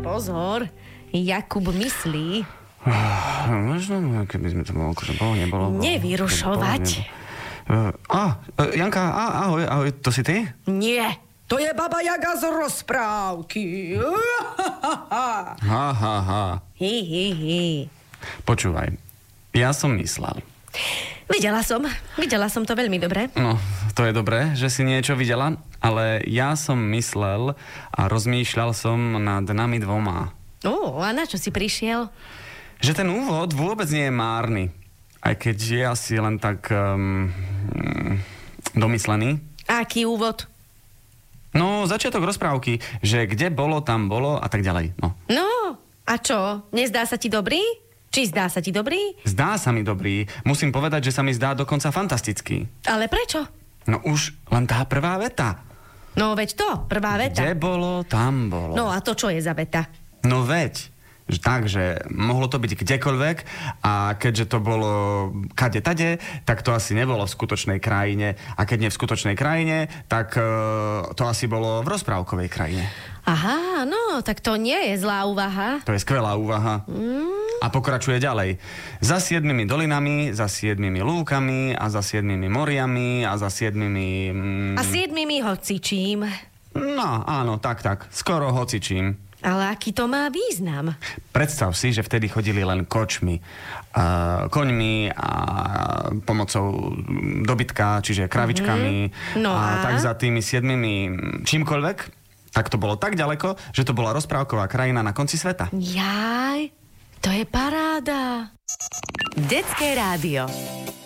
Pozor, Jakub myslí. Možno, keby sme to bolo, nebolo. Nevyrušovať. Janka, ahoj, to si ty? Nie, to je Baba Jaga z rozprávky. Ha. Hi. Počúvaj, ja som myslel. Videla som to veľmi dobre. No, to je dobré, že si niečo videla, ale ja som myslel a rozmýšľal som nad nami dvoma. A na čo si prišiel? Že ten úvod vôbec nie je márny. Aj keď je asi len tak domyslený. Aký úvod? No, začiatok rozprávky, že kde bolo, tam bolo a tak ďalej. No, a čo? Nezdá sa ti dobrý? Či zdá sa ti dobrý? Zdá sa mi dobrý. Musím povedať, že sa mi zdá dokonca fantastický. Ale prečo? No už len tá prvá veta. No veď to, prvá veta. Kde bolo, tam bolo. No a to čo je za veta? No veď. Takže mohlo to byť kdekoľvek a keďže to bolo kade tade, tak to asi nebolo v skutočnej krajine. A keď nie v skutočnej krajine, tak to asi bolo v rozprávkovej krajine. Aha, no, tak to nie je zlá úvaha. To je skvelá úvaha. A pokračuje ďalej. Za 7 dolinami, za 7 lúkami a za 7 moriami a za 7... A 7 hocičím. No, áno, tak. Skoro hocičím. Ale aký to má význam? Predstav si, že vtedy chodili len kočmi, koňmi a pomocou dobytka, čiže kravičkami. No a tak za tými 7 čímkoľvek, tak to bolo tak ďaleko, že to bola rozprávková krajina na konci sveta. Jaj, to je paráda. Detské rádio.